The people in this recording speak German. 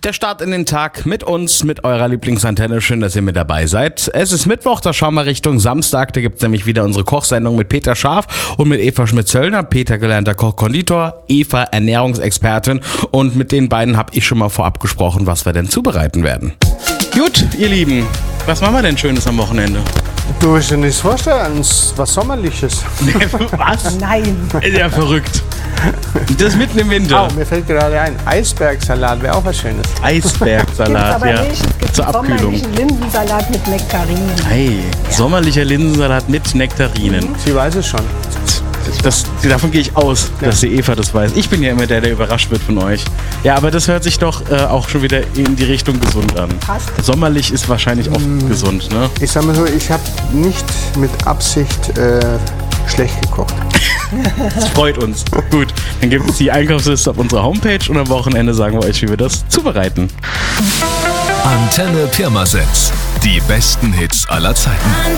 Der Start in den Tag mit uns, mit eurer Lieblingsantenne. Schön, dass ihr mit dabei seid. Es ist Mittwoch, da schauen wir Richtung Samstag. Da gibt's nämlich wieder unsere Kochsendung mit Peter Scharf und mit Eva Schmidt-Zöllner. Peter gelernter Koch-Konditor, Eva Ernährungsexpertin. Und mit den beiden habe ich schon mal vorab gesprochen, was wir denn zubereiten werden. Gut, ihr Lieben, was machen wir denn Schönes am Wochenende? Du willst dir nichts vorstellen, was Sommerliches. Was? Nein. Ist ja verrückt. Das ist mitten im Winter. Oh, mir fällt gerade ein, Eisbergsalat wäre auch was Schönes. Eisbergsalat, aber ja. nicht. Es gibt Zur Abkühlung. sommerlichen Linsensalat mit Nektarinen. Hey, sommerlicher Linsensalat mit Nektarinen. Sie weiß es schon. Davon gehe ich aus, dass die Eva das weiß. Ich bin ja immer der überrascht wird von euch. Ja, aber das hört sich doch auch schon wieder in die Richtung gesund an. Passt. Sommerlich ist wahrscheinlich auch gesund, ne? Ich sag mal so, ich habe nicht mit Absicht schlecht gekocht. Das freut uns. Gut, dann gibt es die Einkaufsliste auf unserer Homepage und am Wochenende sagen wir euch, wie wir das zubereiten. Antenne Pirmasens. Die besten Hits aller Zeiten.